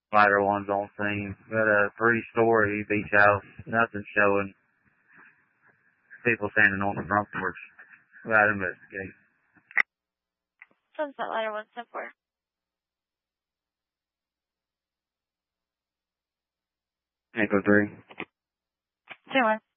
Ladder one's on scene. Got a 3-story beach house. Nothing showing. People standing on the front porch. We gotta investigate. Sunset Ladder 174. 803. 2-1.